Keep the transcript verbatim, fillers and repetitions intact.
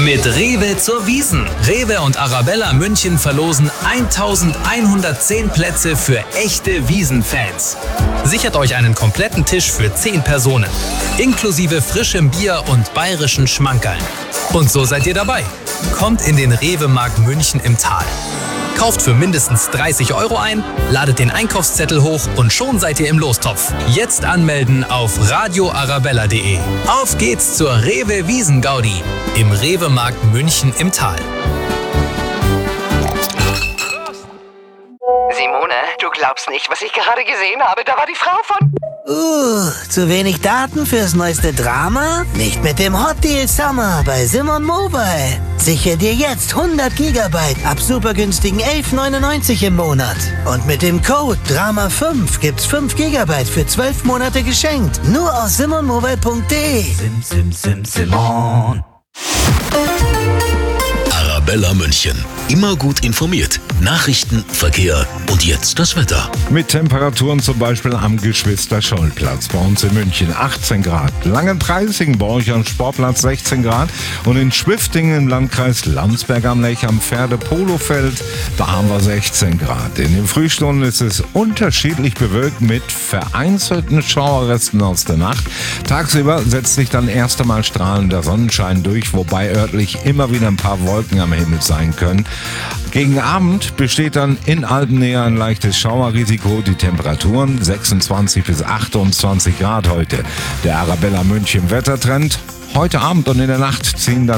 Mit Rewe zur Wiesn. Rewe und Arabella München verlosen eintausendeinhundertzehn Plätze für echte Wiesn-Fans. Sichert euch einen kompletten Tisch für zehn Personen, inklusive frischem Bier und bayerischen Schmankerln. Und so seid ihr dabei. Kommt in den Rewe-Markt München im Tal. Kauft für mindestens dreißig Euro ein, ladet den Einkaufszettel hoch und schon seid ihr im Lostopf. Jetzt anmelden auf radio arabella punkt de. Auf geht's zur Rewe Wiesn-Gaudi im Rewe-Markt München im Tal. Simone, du glaubst nicht, was ich gerade gesehen habe. Da war die Frau von... Uh, zu wenig Daten fürs neueste Drama? Nicht mit dem Hot Deal Summer bei Simon Mobile. Sichere dir jetzt hundert Gigabyte ab super günstigen elf neunundneunzig im Monat. Und mit dem Code Drama fünf gibt's fünf Gigabyte für zwölf Monate geschenkt. Nur aus simon mobile punkt de. Sim, sim, sim, Simon. Arabella München. Immer gut informiert. Nachrichten, Verkehr und jetzt das Wetter. Mit Temperaturen zum Beispiel am Geschwister-Scholl-Platz bei uns in München achtzehn Grad. Langenpreising bei euch am Sportplatz sechzehn Grad. Und in Schwiftingen im Landkreis Landsberg am Lech am Pferde-Polo-Feld, da haben wir sechzehn Grad. In den Frühstunden ist es unterschiedlich bewölkt mit vereinzelten Schauerresten aus der Nacht. Tagsüber setzt sich dann erst einmal strahlender Sonnenschein durch, wobei örtlich immer wieder ein paar Wolken am Himmel sein können. Gegen Abend besteht dann in Alpennähe ein leichtes Schauerrisiko. Die Temperaturen sechsundzwanzig bis achtundzwanzig Grad heute. Der Arabella München Wettertrend. Heute Abend und in der Nacht ziehen dann